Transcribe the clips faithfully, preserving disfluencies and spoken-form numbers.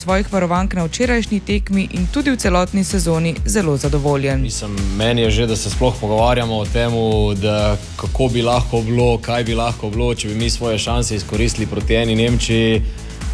svojih varovank na včerajšnji tekmi in tudi v celotni sezoni zelo zadovoljen. Mislim, meni je že, da se sploh pogovarjamo o tem, da kako bi lahko bilo, kaj bi lahko bilo, če bi mi svoje šanse izkoristili proti eni Nemčiji.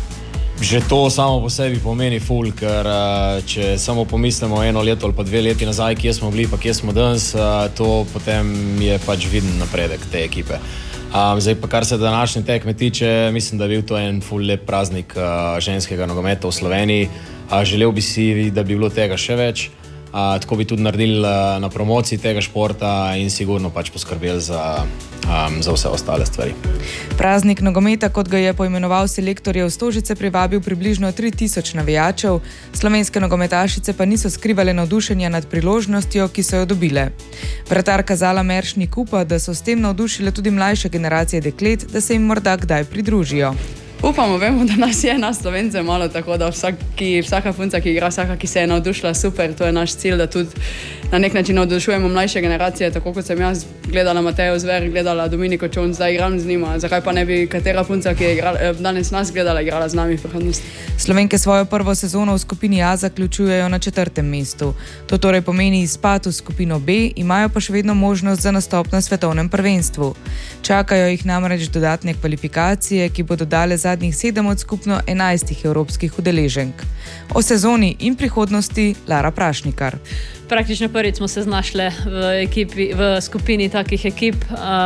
Že to samo po sebi pomeni ful, ker če samo pomislimo eno leto ali pa dve leti nazaj, kje smo bili pa kje smo danes, to potem je pač viden napredek te ekipe. Um, zdaj pa kar se današnje tekme tiče, mislim, da je bil to en ful lep praznik uh, ženskega nogometa v Sloveniji. Uh, želel bi si, da bi bilo tega še več. Uh, tako bi tudi naredili uh, na promociji tega športa in sigurno pač poskrbeli za, um, za vse ostale stvari. Praznik nogometa, kot ga je poimenoval selektor, je v Stožice privabil približno tri tisoč navijačev. Slovenske nogometašice pa niso skrivale navdušenja nad priložnostjo, ki so jo dobile. Vratarka Zala Meršnik upa, da so s tem navdušile tudi mlajše generacije deklet, da se jim morda kdaj pridružijo. Upamo, vemo, da nas je na Slovence malo, tako da vsaki, vsaka punca, ki igra, vsaka, ki se je navdušila, super, to je naš cilj, da tudi na nek način navdušujemo mlajše generacije, tako kot sem jaz gledala Matejo Zver, gledala Dominiko Čon, zdaj igram z njima, zakaj pa ne bi katera punca, ki je igrala, danes nas gledala, igrala z nami v prihodnosti. Slovenke svojo prvo sezono v skupini A zaključujejo na četrtem mestu. To torej pomeni izpad v skupino B, imajo pa še vedno možnost za nastop na svetovnem prvenstvu. Čakajo jih namreč dodatne kvalifikacije, ki bodo dale zadnjih sedem od skupno enajstih evropskih udeleženk. O sezoni in prihodnosti Lara Prašnikar. Praktično prvič smo se znašli v, ekipi, v skupini takih ekip.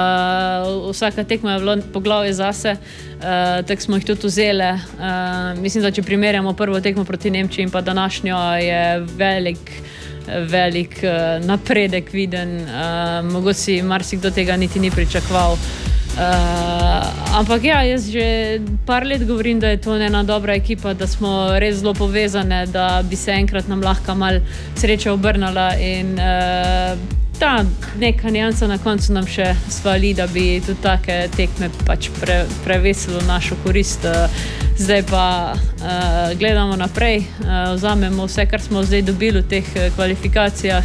Uh, vsaka tekma je bilo poglavje zase, uh, tako smo jih tudi vzeli. Uh, mislim, da če primerjamo prvo tekmo proti Nemčiji in pa današnjo, je velik, velik uh, napredek viden. Uh, mogoče si marsikdo tega niti ni pričakoval. Uh, ampak ja, jaz že par let govorim, da je to ena dobra ekipa, da smo res zelo povezane, da bi se enkrat nam lahko malo sreča obrnala in uh, ta neka nijansa na koncu nam še svali, da bi tudi take tekme pač pre, prevesilo našo korist. Uh, zdaj pa uh, gledamo naprej, uh, vzamemo vse, kar smo zdaj dobili v teh uh, kvalifikacijah.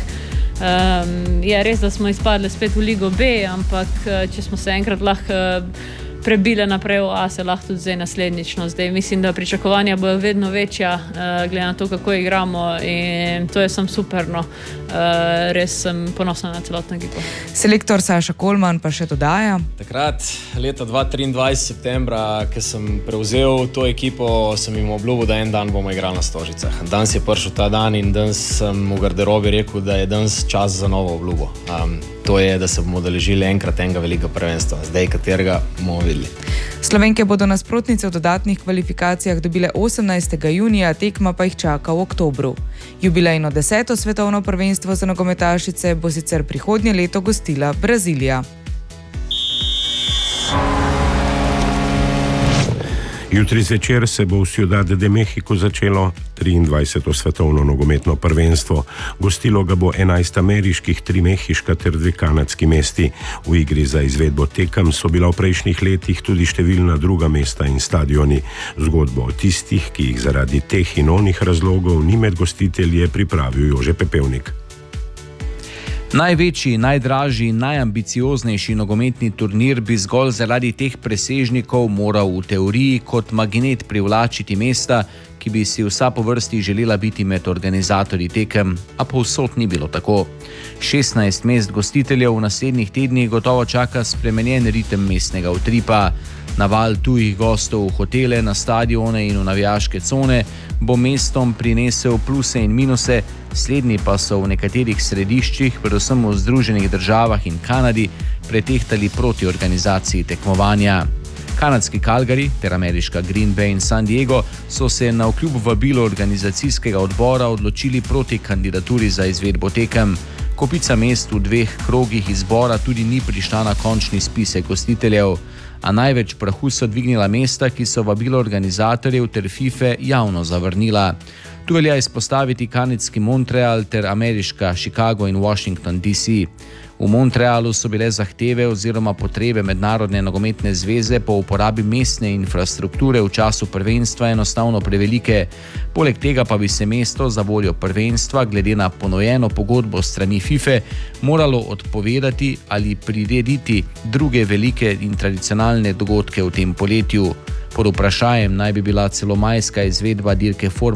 Um, je res, da smo izpadli spet v Ligo B, ampak če smo se enkrat lahko prebile naprej v A, se lahko tudi zdaj naslednjično. Zdaj mislim, da pričakovanja bojo vedno večja, uh, glede na to, kako igramo, in to je sem superno. Uh, res sem ponosna na celotno ekipo. Selektor Saša Kolman pa še dodaja. Takrat, leta dva tisoč triindvajset septembra, ko sem prevzel to ekipo, sem jim obljubil, da en dan bomo igrali na Stožicah. Danes je prišel ta dan in danes sem v garderobi rekel, da je danes čas za novo obljubo. Um, to je, da se bomo udeležili enkrat enega velikega prvenstva. Zdaj, katerega bomo videli. Slovenke bodo nasprotnice v dodatnih kvalifikacijah dobile osemnajstega junija, tekma pa jih čaka v oktobru. Jubilejno deseto svetovno prvenstvo za nogometašice bo sicer prihodnje leto gostila Brazilija. Jutri zvečer se bo v Ciudad de México začelo triindvajseto svetovno nogometno prvenstvo. Gostilo ga bo enajst ameriških, tri mehiška ter dve kanadski mesti. V igri za izvedbo tekem so bila v prejšnjih letih tudi številna druga mesta in stadioni. Zgodbo o tistih, ki jih zaradi teh in onih razlogov ni med gostitelji, je pripravil Jože Pepevnik. Največji, najdražji in najambicioznejši nogometni turnir bi zgolj zaradi teh presežnikov moral v teoriji kot magnet privlačiti mesta, ki bi si vsa po vrsti želela biti med organizatorji tekem, a povsod ni bilo tako. šestnajst mest gostiteljev v naslednjih tednih gotovo čaka spremenjen ritem mestnega utripa. Naval tujih gostov v hotele, na stadione in v navijaške cone bo mestom prinesel pluse in minuse, slednji pa so v nekaterih središčih, predvsem v Združenih državah in Kanadi, pretehtali proti organizaciji tekmovanja. Kanadski Calgary ter ameriška Green Bay in San Diego so se na vkljub vabilu organizacijskega odbora odločili proti kandidaturi za izvedbo tekem. Kopica mest v dveh krogih izbora tudi ni prišla na končni spisek gostiteljev, a največ prahu so dvignila mesta, ki so vabilo organizatorjev ter FIFA javno zavrnila. Tu velja izpostaviti kanadski Montreal ter ameriška Chicago in Washington D C. V Montrealu so bile zahteve oziroma potrebe Mednarodne nogometne zveze po uporabi mestne infrastrukture v času prvenstva enostavno prevelike. Poleg tega pa bi se mesto za voljo prvenstva glede na ponujeno pogodbo strani FIFA moralo odpovedati ali prirediti druge velike in tradicionalne dogodke v tem poletju. Pod vprašanjem naj bi bila celo majska izvedba dirke Formule